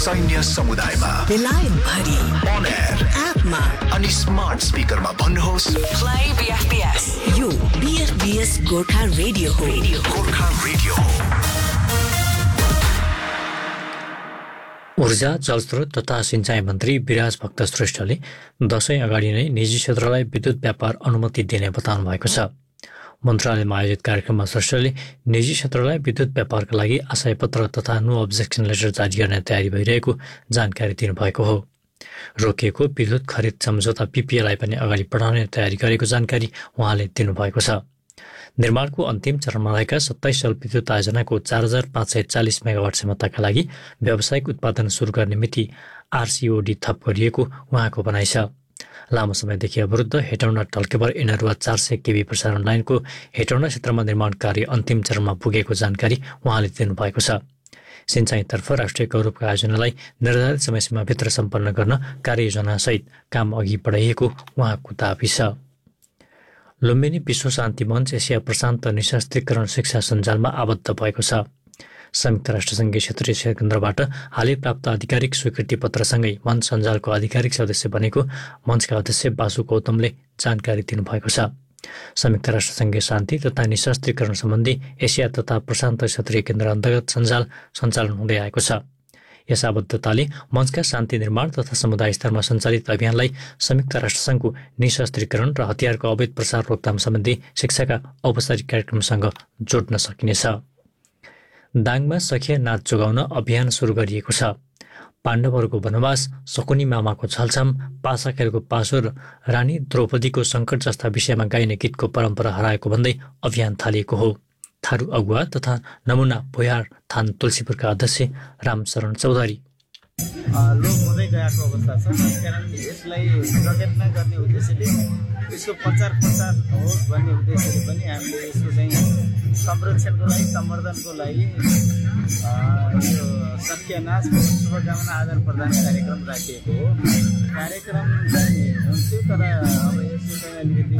सैन्य समुदायमा बेलायत भरि on air एपमा अनि स्मार्ट स्पिकरमा भन्नुहोस् Play BFBS. यो BFBS गोर्खा रेडियो हो. गोर्खा रेडियो हो। ऊर्जा, जलस्रोत तथा सिंचाई मन्त्री विराज भक्त श्रेष्ठले दशैं अगाडि नै निजी क्षेत्रलाई विद्युत व्यापार अनुमति दिने बताउनु भएको छ। मन्त्रालयमा आयोजित कार्यक्रममा श्रेष्ठले निजी क्षेत्रलाई विद्युत व्यापारका लागि आशयपत्र तथा नो अब्जेक्सन लेटर जारी गर्ने तयारी भइरहेको जानकारी दिनुभएको हो। रोकिएको विद्युत खरिद सम्झौता PPA-लाई पनि अगाडि बढाउने तयारी गरेको जानकारी उहाँले दिनुभएको छ। निर्माणको अन्तिम चरणमा रहेका 27 जलविद्युत आयोजनाको 4540 मेगावाट क्षमताका लागि व्यावसायिक उत्पादन सुरु गर्ने मिति RCOD थप गरिएको उहाँको भनाइ छ। लामो समयदेखि अवरुद्ध हेटौँडा टल्केबर इनरुवा 400 केबी प्रसारण लाइनको हेटौँडा क्षेत्रमा निर्माण कार्य अन्तिम चरणमा पुगेको जानकारी उहाँले दिनुभएको छ। सिंचाईतर्फ राष्ट्रिय गौरवका आयोजनालाई निर्धारित समयसीमाभित्र सम्पन्न गर्न कार्ययोजनासहित काम अघि बढाइएको उहाँको दाबी छ। लुम्बिनी विश्व शान्ति मञ्च एसिया प्रशान्त निशस्त्रीकरण शिक्षा सञ्जालमा आबद्ध भएको छ। संयुक्त राष्ट्रसङ्घीय क्षेत्रीय केन्द्रबाट हालै प्राप्त आधिकारिक स्वीकृति पत्रसँगै मञ्च सञ्जालको आधिकारिक सदस्य बनेको मञ्चका अध्यक्ष बासु गौतमले जानकारी दिनुभएको छ। संयुक्त राष्ट्रसङ्घीय शान्ति तथा निशस्त्रीकरण सम्बन्धी एसिया तथा प्रशान्त क्षेत्रीय केन्द्र अन्तर्गत सञ्जाल सञ्चालन हुँदै आएको छ। यस आबद्धताले मञ्चका शान्ति निर्माण तथा समुदाय स्तरमा सञ्चालित अभियानलाई संयुक्त राष्ट्रसङ्घको निशस्त्रीकरण र हतियारको अवैध प्रसार रोकथाम सम्बन्धी शिक्षाका औपचारिक कार्यक्रमसँग जोड्न सकिनेछ। दाङमा सखिया नाच जोगाउन अभियान सुरु गरिएको छ। पाण्डवहरूको वनवास, शकुनी मामाको छलछाम, पासा खेलको पासो र रानी द्रौपदीको सङ्कट जस्ता विषयमा गाइने गीतको परम्परा हराएको भन्दै अभियान थालिएको हो। थारू अगुवा तथा नमुना भुयार थान तुलसीपुरका अध्यक्ष रामशरण चौधरी लोप हुँदै गएको अवस्था छ। त्यसकारण यसलाई प्रकटना गर्ने उद्देश्यले यसको प्रचार प्रसार होस् भन्ने उद्देश्यले पनि हामीले यसको चाहिँ संरक्षणको लागि संवर्धनको लागि यो सखिया नाचको शुभकामना आदान प्रदान कार्यक्रम राखिएको हो। कार्यक्रम चाहिँ हुन्थ्यो तर अब यसको चाहिँ अलिकति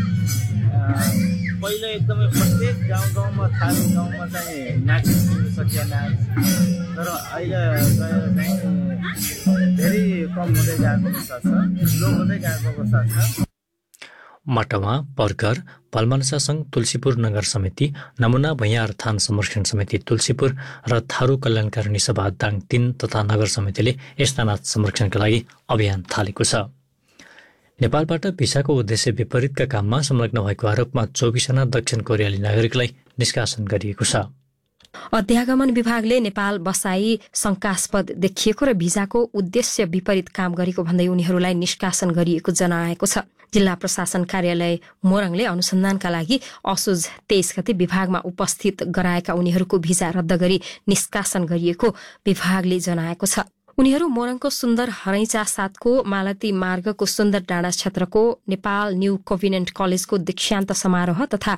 पहिला एकदमै प्रत्येक गाउँमा थारू गाउँमा चाहिँ नाचिन्थ्यो सखिया नाच, तर अहिले गएर चाहिँ धेरै कम हुँदै गएको अवस्था छ, लोप हुँदै गएको अवस्था छ। मटवा, परघर, भलमनसा सङ्घ तुलसीपुर नगर समिति, नमुना भैयार थान संरक्षण समिति तुलसीपुर र थारू कल्याणकारिणी सभा दाङ 3 तथा नगर समितिले यस्ता नाच संरक्षणका लागि अभियान थालेको छ। नेपालबाट भिसाको उद्देश्य विपरीतका काममा संलग्न भएको आरोपमा 24 जना दक्षिण कोरियाली नागरिकलाई निष्कासन गरिएको छ। अध्यागमन विभागले नेपाल बसाई शंकास्पद देखिएको र भिसाको उद्देश्य विपरीत काम गरेको भन्दै उनीहरूलाई निष्कासन गरिएको जनाएको छ। जिल्ला प्रशासन कार्यालय मोरङले अनुसन्धानका लागि असोज 23 गते विभागमा उपस्थित गराएका उनीहरूको भिसा रद्द गरी निष्कासन गरिएको विभागले जनाएको छ। उनीहरू मोरङको सुन्दर हरैचा 7 को मालती मार्गको सुन्दर डाँडा क्षेत्रको नेपाल न्यू कोभिनेन्ट कलेजको दीक्षान्त समारोह तथा